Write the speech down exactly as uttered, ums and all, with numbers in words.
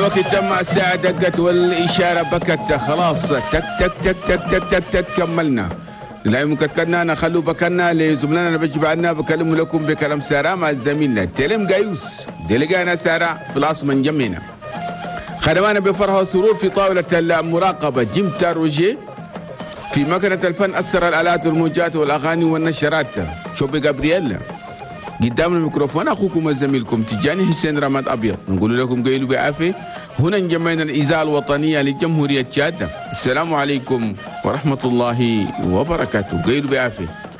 الوقت تم، الساعة دقت والإشارة بكت، خلاص تك تك تك تك تك تك تك كملنا. لا مكتكنا نخلو بكنا لزملنا نبجي عنا بكلم لكم بكلام سارة مع زميلنا تلم جايوس دلقانا سارة في العاصمة من جمينا. خدمانا بفرحة وسرور في طاولة المراقبة جيم تاروجي في مكنة الفن، أثر الآلات والموجات والأغاني والنشرات. شوبي جابرييل قدام الميكروفون أخوكم وزميلكم تجاني حسين رماد أبيض، نقول لكم قيلوا بعافية. هنا جمعنا الإذاعة الوطنية لجمهورية تشاد. السلام عليكم ورحمة الله وبركاته. قيلوا بعافية.